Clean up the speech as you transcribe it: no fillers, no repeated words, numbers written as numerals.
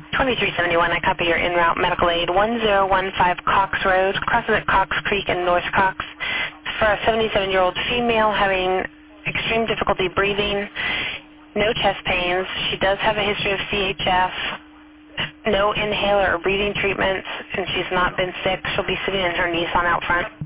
2371, I copy your en route medical aid, 1015 Cox Road, crossing at Cox Creek in North Cox, for a 77-year-old female having extreme difficulty breathing, no chest pains. She does have a history of CHF, no inhaler or breathing treatments, and she's not been sick. She'll be sitting in her Nissan out front.